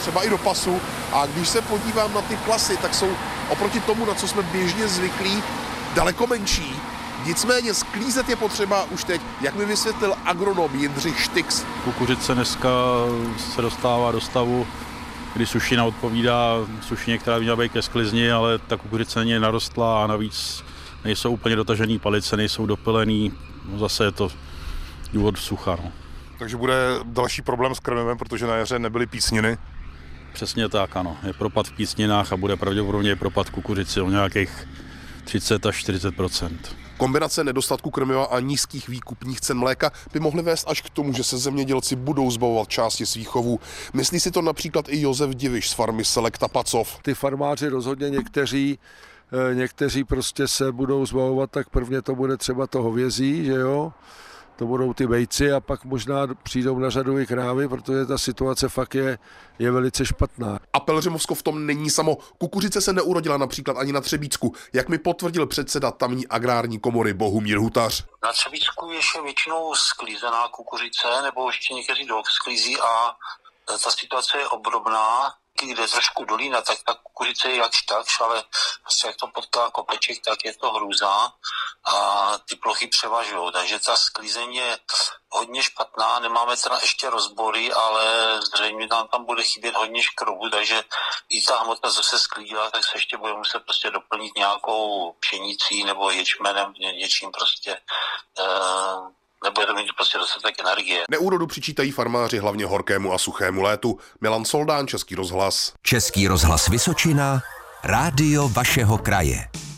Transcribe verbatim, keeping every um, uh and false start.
třeba i do pasu. A když se podívám na ty klasy, tak jsou oproti tomu, na co jsme běžně zvyklí, daleko menší. Nicméně sklízet je potřeba už teď, jak mi vysvětlil agronom Jindřich Štix. Kukuřice dneska se dostává do stavu, kdy sušina odpovídá sušině, která by měla být ke sklizni, ale ta kukuřice není narostlá a navíc nejsou úplně dotažený palice, nejsou dopylený, no zase je to důvod sucha. No. Takže bude další problém s krmivem, protože na jaře nebyly pícniny? Přesně tak, ano. Je propad v pícninách a bude pravděpodobně propad kukuřici o nějakých třicet až čtyřicet procent. Kombinace nedostatku krmiva a nízkých výkupních cen mléka by mohly vést až k tomu, že se zemědělci budou zbavovat části svých chovů. Myslí si to například i Josef Diviš z farmy Selekta Pacov. Ty farmáři rozhodně někteří, někteří prostě se budou zbavovat, tak prvně to bude třeba to hovězí, že jo? To budou ty vejci a pak možná přijdou na řadu i krávy, protože ta situace fakt je, je velice špatná. A Pelhřimovsko v tom není samo. Kukuřice se neurodila například ani na Třebíčsku, jak mi potvrdil předseda tamní agrární komory Bohumír Hutař. Na Třebíčsku ještě většinou sklízená kukuřice, nebo ještě někteří dolů sklízí a ta situace je obdobná. Kde trošku dolína, tak ta kukuřice je jakž takž, ale prostě jak to potká kopeček, tak je to hrůza a ty plochy převažují. Takže ta sklízeň je hodně špatná, nemáme teda ještě rozbory, ale zřejmě nám tam bude chybět hodně škrobu, takže i ta hmota, co se sklídila, tak se ještě bude muset prostě doplnit nějakou pšenicí nebo ječmenem, ně, něčím prostě. Uh, Nebude to mít prostě dostatek energie. Neúrodu přičítají farmáři hlavně horkému a suchému létu. Milan Soldán, Český rozhlas. Český rozhlas Vysočina, rádio vašeho kraje.